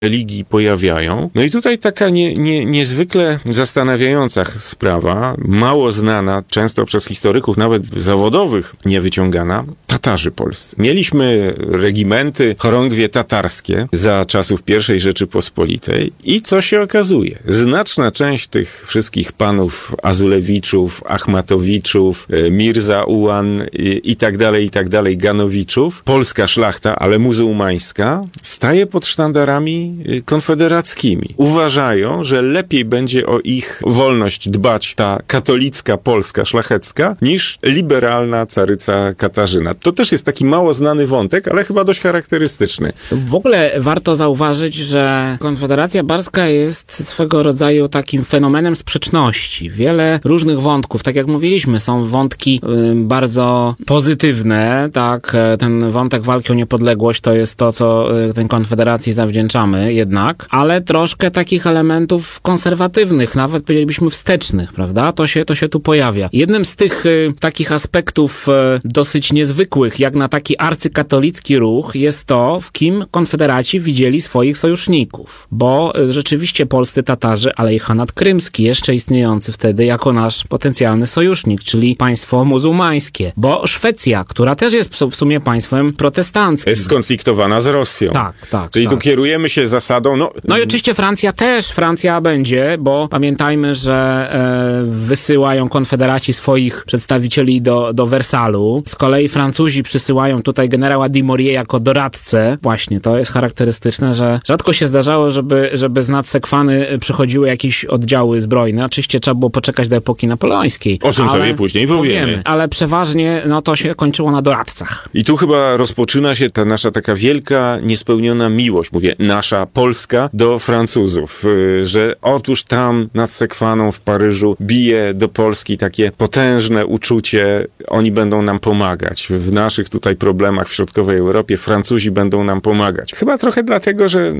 religii pojawiają. No i tutaj taka niezwykle zastanawiająca sprawa, mało znana, często przez historyków, nawet zawodowych, niewyciągana, Tatarzy polscy. Mieliśmy regimenty, chorągwie tatarskie za czasów I Rzeczypospolitej i co się okazuje? Znaczna część tych wszystkich panów Azulewiczów, Achmatowiczów, Mirza Ułan i tak dalej, Ganowiczów, polska szlachta, ale muzułmańska, staje pod sztandarami konfederackimi. Uważają, że lepiej będzie o ich wolność dbać ta katolicka Polska szlachecka niż liberalna caryca Katarzyna. To też jest taki mało znany wątek, ale chyba dość charakterystyczny. W ogóle warto zauważyć, że Konfederacja Barska jest swego rodzaju takim fenomenem sprzeczności. Wiele różnych wątków, tak jak mówiliśmy, są wątki bardzo pozytywne, tak, ten wątek walki o niepodległość to jest to, co tej Konfederacji zawdzięczamy jednak, ale troszkę takich elementów konserwatywnych, nawet powiedzielibyśmy wstecznych, prawda? To się tu pojawia. Jednym z tych takich aspektów dosyć niezwykłych, jak na taki arcykatolicki ruch, jest to, w kim konfederaci widzieli swoich sojuszników. Bo rzeczywiście polscy Tatarzy, ale i Hanat Krymski, jeszcze istniejący wtedy jako nasz potencjalny sojusznik, czyli państwo muzułmańskie. Bo Szwecja, która też jest w sumie państwem protestanckim. Jest skonfliktowana z Rosją. Tak. Czyli tu kierujemy się zasadą, No i oczywiście Francja będzie, bo pamiętajmy, że wysyłają konfederaci swoich przedstawicieli do Wersalu. Z kolei Francuzi przysyłają tutaj generała Dumouriez jako doradcę. Właśnie, to jest charakterystyczne, że rzadko się zdarzało, żeby z nadsekwany przychodziły jakieś oddziały zbrojne. Oczywiście trzeba było poczekać do epoki napoleońskiej. O czym sobie później powiemy. Ale przeważnie to się kończyło na doradcach. I tu chyba rozpoczyna się ta nasza taka wielka, niespełniona miłość, mówię, nasza Polska do Francuzów, że otóż tam nad Sekwaną w Paryżu bije do Polski takie potężne uczucie, oni będą nam pomagać. W naszych tutaj problemach w środkowej Europie Francuzi będą nam pomagać. Chyba trochę dlatego, że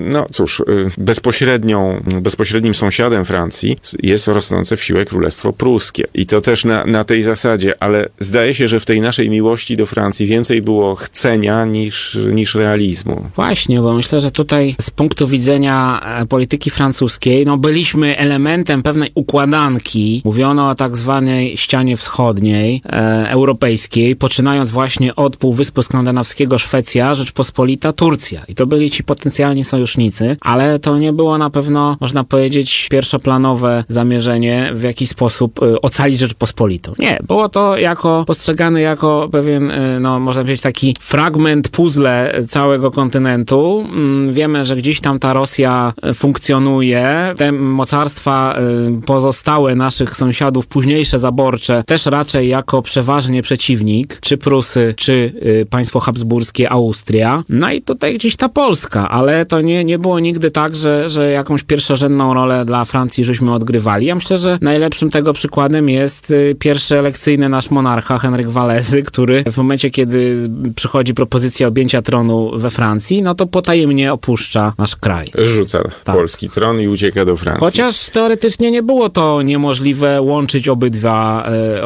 bezpośrednim sąsiadem Francji jest rosnące w siłę Królestwo Pruskie. I to też na tej zasadzie, ale zdaje się, że w tej naszej miłości do Francji więcej było chcenia niż realizmu. Właśnie, bo myślę, że tutaj z punktu widzenia polityki francuskiej, byliśmy elementem pewnej układanki. Mówiono o tak zwanej ścianie wschodniej, europejskiej, poczynając właśnie od Półwyspu Skandynawskiego, Szwecja, Rzeczpospolita, Turcja. I to byli ci potencjalni sojusznicy, ale to nie było na pewno, można powiedzieć, pierwszoplanowe zamierzenie w jakiś sposób ocalić Rzeczpospolitą. Nie, było to postrzegane jako pewien, można powiedzieć, taki fragment puzzle całego kontynentu. Wiemy, że gdzieś tam ta Rosja funkcjonuje. Te mocarstwa pozostałe naszych sąsiadów, późniejsze zaborcze, też raczej jako przeważnie przeciwnik, czy Prusy, czy państwo habsburskie, Austria. No i tutaj gdzieś ta Polska, ale to nie było nigdy tak, że jakąś pierwszorzędną rolę dla Francji żeśmy odgrywali. Ja myślę, że najlepszym tego przykładem jest pierwszy elekcyjny nasz monarcha, Henryk Walezy, który w momencie, kiedy przychodzi propozycja objęcia tronu we Francji, to potajemnie opuszcza nasz kraj. Rzuca polski tron i ucieka do Francji. Chociaż teoretycznie nie było to niemożliwe łączyć obydwa,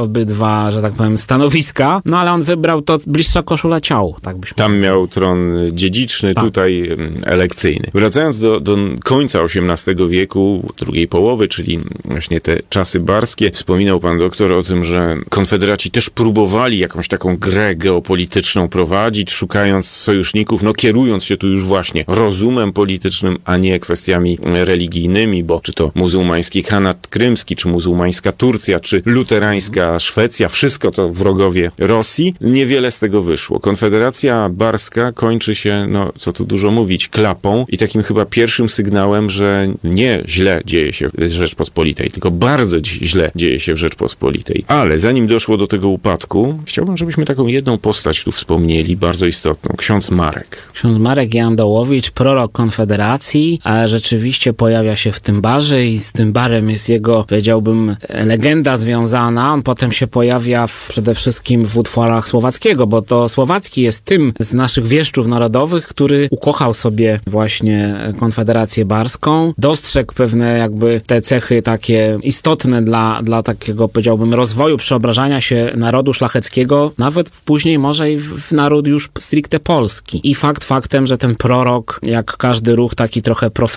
że tak powiem, stanowiska, ale on wybrał to bliższa koszula ciału, tak byśmy Tam miał tron dziedziczny, tutaj elekcyjny. Wracając do końca XVIII wieku, drugiej połowy, czyli właśnie te czasy barskie, wspominał pan doktor o tym, że konfederaci też próbowali jakąś taką grę geopolityczną prowadzić, szukając sojuszników, kierując się tu już właśnie rozumem politycznym, a nie kwestiami religijnymi, bo czy to muzułmański Hanat Krymski, czy muzułmańska Turcja, czy luterańska Szwecja, wszystko to wrogowie Rosji. Niewiele z tego wyszło. Konfederacja barska kończy się, co tu dużo mówić, klapą i takim chyba pierwszym sygnałem, że nie źle dzieje się w Rzeczpospolitej, tylko bardzo źle dzieje się w Rzeczpospolitej. Ale zanim doszło do tego upadku, chciałbym, żebyśmy taką jedną postać tu wspomnieli, bardzo istotną. Ksiądz Marek. Ksiądz Marek Jandołowicz, prorok Konfederacji, a rzeczywiście pojawia się w Tymbarze i z Tymbarem jest jego, powiedziałbym, legenda związana. On potem się pojawia przede wszystkim w utworach Słowackiego, bo to Słowacki jest tym z naszych wieszczów narodowych, który ukochał sobie właśnie Konfederację Barską, dostrzegł pewne jakby te cechy takie istotne dla takiego, powiedziałbym, rozwoju, przeobrażania się narodu szlacheckiego, nawet później może i w naród już stricte polski. I faktem, że ten prorok, jak każdy każdy ruch taki trochę